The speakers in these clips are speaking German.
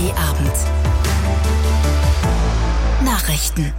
ARD-Abend. Nachrichten.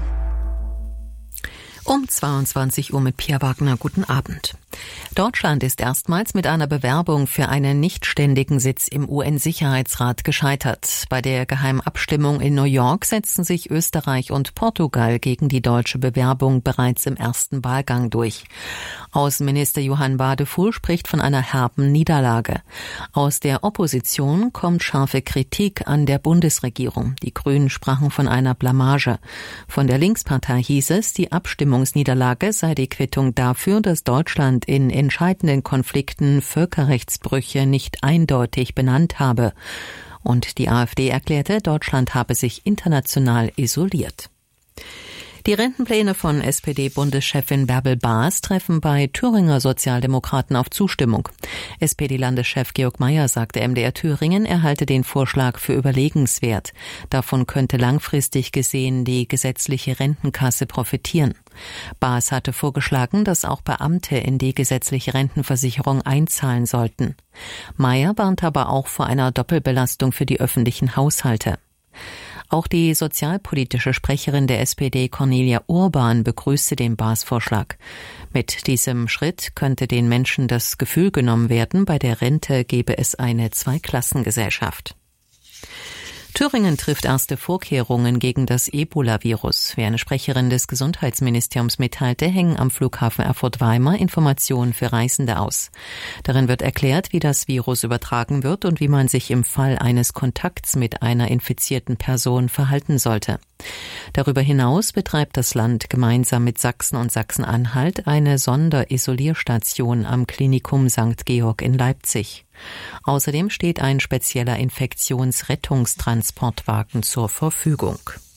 Um 22 Uhr mit Pia Wagner. Guten Abend. Deutschland ist erstmals mit einer Bewerbung für einen nichtständigen Sitz im UN-Sicherheitsrat gescheitert. Bei der geheimen Abstimmung in New York setzten sich Österreich und Portugal gegen die deutsche Bewerbung bereits im ersten Wahlgang durch. Außenminister Johann Wadefuhl spricht von einer herben Niederlage. Aus der Opposition kommt scharfe Kritik an der Bundesregierung. Die Grünen sprachen von einer Blamage. Von der Linkspartei hieß es, die Abstimmungsniederlage sei die Quittung dafür, dass Deutschland in entscheidenden Konflikten Völkerrechtsbrüche nicht eindeutig benannt habe. Und die AfD erklärte, Deutschland habe sich international isoliert. Die Rentenpläne von SPD-Bundeschefin Bärbel Baas treffen bei Thüringer Sozialdemokraten auf Zustimmung. SPD-Landeschef Georg Mayer sagte MDR Thüringen, er halte den Vorschlag für überlegenswert. Davon könnte langfristig gesehen die gesetzliche Rentenkasse profitieren. Baas hatte vorgeschlagen, dass auch Beamte in die gesetzliche Rentenversicherung einzahlen sollten. Mayer warnt aber auch vor einer Doppelbelastung für die öffentlichen Haushalte. Auch die sozialpolitische Sprecherin der SPD, Cornelia Urban, begrüßte den Baas-Vorschlag. Mit diesem Schritt könnte den Menschen das Gefühl genommen werden, bei der Rente gebe es eine Zweiklassengesellschaft. Thüringen trifft erste Vorkehrungen gegen das Ebola-Virus. Wie eine Sprecherin des Gesundheitsministeriums mitteilte, hängen am Flughafen Erfurt-Weimar Informationen für Reisende aus. Darin wird erklärt, wie das Virus übertragen wird und wie man sich im Fall eines Kontakts mit einer infizierten Person verhalten sollte. Darüber hinaus betreibt das Land gemeinsam mit Sachsen und Sachsen-Anhalt eine Sonderisolierstation am Klinikum St. Georg in Leipzig. Außerdem steht ein spezieller Infektionsrettungstransportwagen zur Verfügung.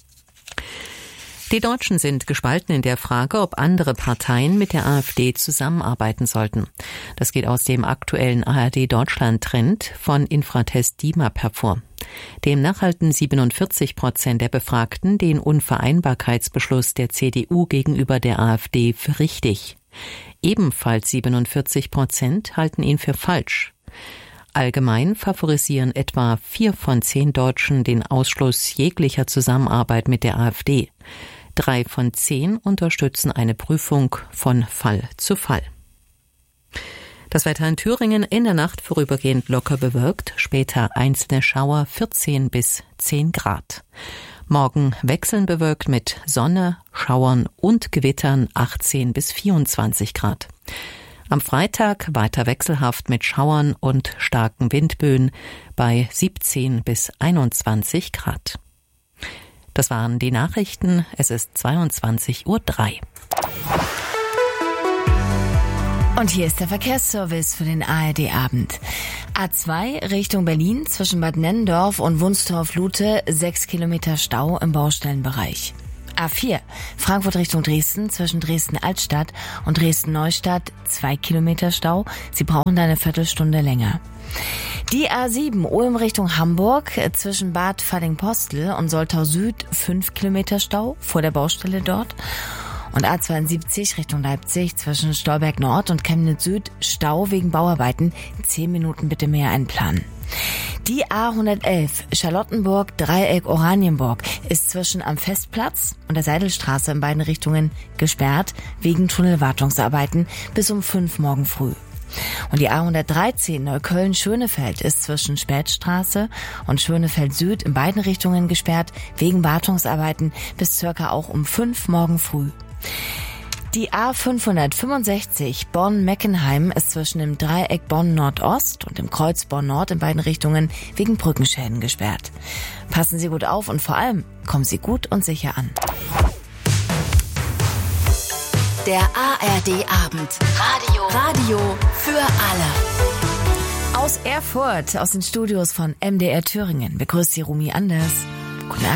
Die Deutschen sind gespalten in der Frage, ob andere Parteien mit der AfD zusammenarbeiten sollten. Das geht aus dem aktuellen ARD-Deutschland-Trend von Infratest DIMAP hervor. Demnach halten 47% der Befragten den Unvereinbarkeitsbeschluss der CDU gegenüber der AfD für richtig. Ebenfalls 47% halten ihn für falsch. Allgemein favorisieren etwa 4 von 10 Deutschen den Ausschluss jeglicher Zusammenarbeit mit der AfD. 3 von 10 unterstützen eine Prüfung von Fall zu Fall. Das Wetter in Thüringen: in der Nacht vorübergehend locker bewölkt, später einzelne Schauer, 14 bis 10 Grad. Morgen wechselnd bewölkt mit Sonne, Schauern und Gewittern, 18 bis 24 Grad. Am Freitag weiter wechselhaft mit Schauern und starken Windböen bei 17 bis 21 Grad. Das waren die Nachrichten. Es ist 22:03 Uhr. Und hier ist der Verkehrsservice für den ARD-Abend. A2 Richtung Berlin zwischen Bad Nennendorf und Wunstorf-Lute 6 Kilometer Stau im Baustellenbereich. A4 Frankfurt Richtung Dresden zwischen Dresden-Altstadt und Dresden-Neustadt 2 Kilometer Stau. Sie brauchen da eine Viertelstunde länger. Die A7 Ulm Richtung Hamburg zwischen Bad Falling-Postel und Soltau Süd 5 Kilometer Stau vor der Baustelle dort. Und A72 Richtung Leipzig zwischen Stolberg Nord und Chemnitz Süd Stau wegen Bauarbeiten. 10 Minuten bitte mehr einplanen. Die A111 Charlottenburg Dreieck Oranienburg ist zwischen am Festplatz und der Seidelstraße in beiden Richtungen gesperrt wegen Tunnelwartungsarbeiten bis um 5 morgen früh. Und die A113 Neukölln-Schönefeld ist zwischen Spätstraße und Schönefeld Süd in beiden Richtungen gesperrt wegen Wartungsarbeiten bis circa auch um 5 morgen früh. Die A565 Bonn-Meckenheim ist zwischen dem Dreieck Bonn-Nordost und dem Kreuz Bonn-Nord in beiden Richtungen wegen Brückenschäden gesperrt. Passen Sie gut auf und vor allem kommen Sie gut und sicher an. Der ARD-Abend. Radio für alle. Aus Erfurt, aus den Studios von MDR Thüringen, begrüßt Sie Rumi Anders. Guten Abend.